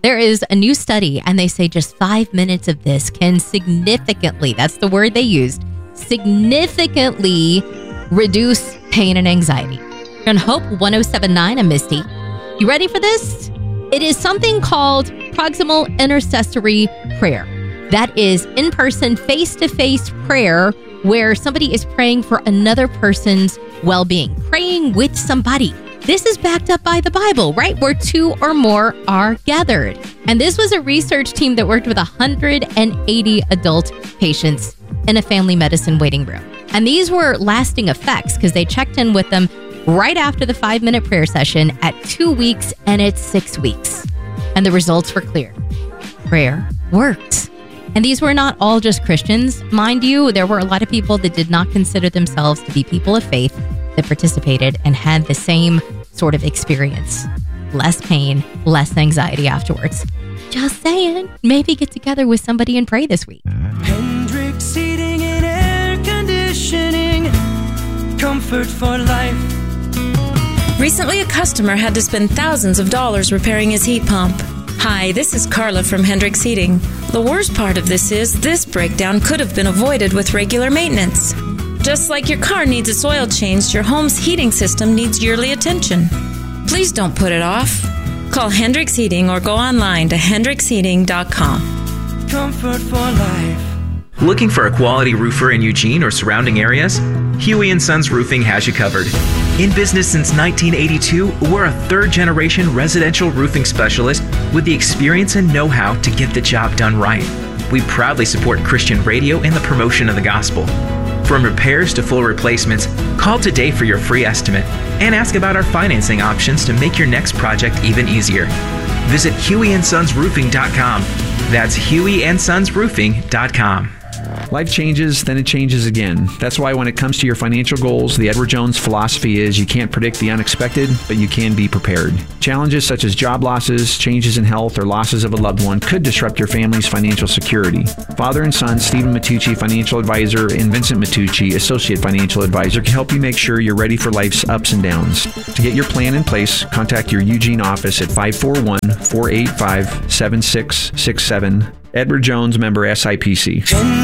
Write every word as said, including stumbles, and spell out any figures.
There is a new study, and they say just five minutes of this can significantly, that's the word they used, significantly reduce pain and anxiety. On Hope one oh seven point nine, I'm Misty. You ready for this? It is something called proximal intercessory prayer. That is in-person, face-to-face prayer where somebody is praying for another person's well-being, praying with somebody. This is backed up by the Bible, right? Where two or more are gathered. And this was a research team that worked with one hundred eighty adult patients in a family medicine waiting room. And these were lasting effects because they checked in with them right after the five-minute prayer session at two weeks and at six weeks. And the results were clear. Prayer worked. And these were not all just Christians. Mind you, there were a lot of people that did not consider themselves to be people of faith that participated and had the same sort of experience. Less pain, less anxiety afterwards. Just saying, maybe get together with somebody and pray this week. Hendrix Heating and Air Conditioning, comfort for life. Recently, a customer had to spend thousands of dollars repairing his heat pump. Hi, this is Carla from Hendrix Heating. The worst part of this is this breakdown could have been avoided with regular maintenance. Just like your car needs its oil changed, your home's heating system needs yearly attention. Please don't put it off. Call Hendrix Heating or go online to hendrix heating dot com. Comfort for life. Looking for a quality roofer in Eugene or surrounding areas? Huey and Sons Roofing has you covered. In business since nineteen eighty-two, we're a third-generation residential roofing specialist with the experience and know-how to get the job done right. We proudly support Christian radio and the promotion of the gospel. From repairs to full replacements, call today for your free estimate and ask about our financing options to make your next project even easier. Visit huey and sons roofing dot com. That's huey and sons roofing dot com. Life changes, then it changes again. That's why when it comes to your financial goals, the Edward Jones philosophy is you can't predict the unexpected, but you can be prepared. Challenges such as job losses, changes in health, or losses of a loved one could disrupt your family's financial security. Father and son, Stephen Matucci, financial advisor, and Vincent Matucci, associate financial advisor, can help you make sure you're ready for life's ups and downs. To get your plan in place, contact your Eugene office at five four one, four eight five, seven six six seven. Edward Jones, member S I P C.